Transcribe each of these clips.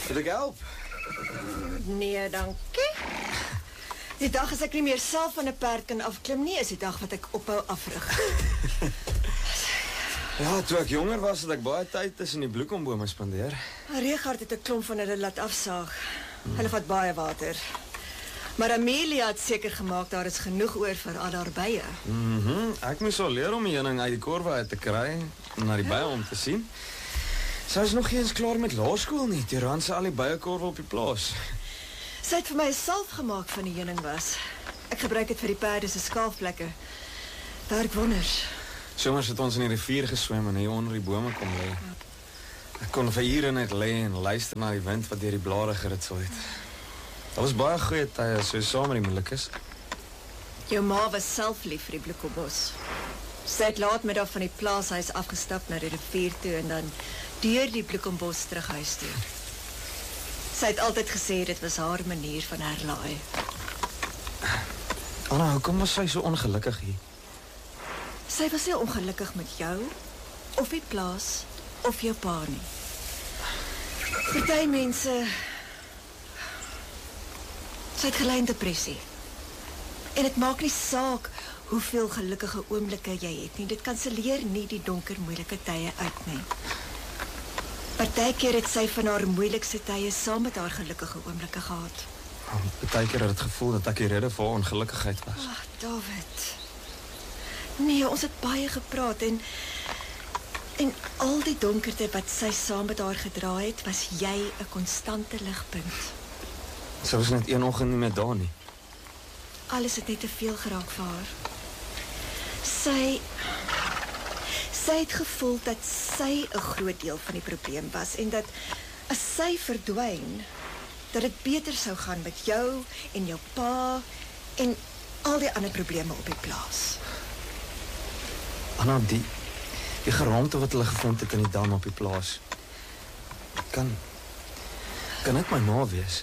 Wil ek help? Nee, dankie. Die dag as ek nie meer self van 'n perd kan afklim nie, is die dag wat ek ophou afrig. Ja, toe ek jonger was, het ek baie tyd tussen die bloekombome spandeer. Richard het 'n klomp van hulle laat afsaag. Hulle vat baie water. Maar Amelia het seker gemaak daar is genoeg oor vir al haar bye. Ek moes al leer om die heuning uit die korwe uit te kry, om na die bye om te sien. Sy is nog nie eens klaar met laerskool nie, toe ran sy al die byekorwe op die plaas. Sy het vir my 'n salf gemaak van die heuning was. Ek gebruik dit vir die perde se skaafplekke. Daar ek wonder. Somers het ons in die rivier geswem en hier onder die bome kom lê. Ek kon vir ure net lê en luister na die wind wat deur die blare geritsel het. Daar was baie goeie tye, so saam met die Melikes. Jou ma was self lief vir die bloekombos. Sy het laatmiddag van die plaashuis afgestap na die rivier toe en dan deur die bloekombos terug huis toe. Sy het altyd gesê dit was haar manier van herlaai. Anna, hoekom was sy so ongelukkig hier? Sy was nie ongelukkig met jou, of die plaas, of jou pa nie. Party mense... Sy het gelei in depressie. En dit maak nie saak hoeveel gelukkige oomblikke jy het nie. Dit kanselleer nie die donker, moeilike tye uit nie. Partykeer het sy van haar moeilikste tye saam met haar gelukkige oomblikke gehad. Partykeer het het gevoel dat ek die rede vir haar ongelukkigheid was. Ag, David. Nee, ons het baie gepraat en al die donkerte wat sy saam met haar gedra het, was jy 'n konstante ligpunt. Sy was net een oggend nie meer daar nie. Alles het net te veel geraak vir haar. Sy het gevoel dat sy 'n groot deel van die probleem was en dat as sy verdwyn, dat dit beter sou gaan met jou en jou pa en al die ander probleme op die plaas. Anna, die geraamte wat hulle gevind het in die dam op die plaas. Kan dit my ma wees?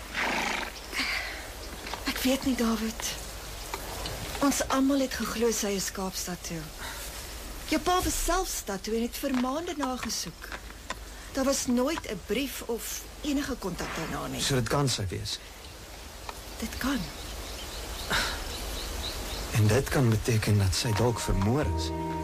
Ek weet nie, David. Ons almal het geglo sy is Kaapstad toe. Jou pa was self stad toe en het vir maande na gesoek. Daar was nooit 'n brief of enige kontak daarna nie. So dit kan sy wees. Dit kan. En dit kan beteken dat sy dalk vermoor is.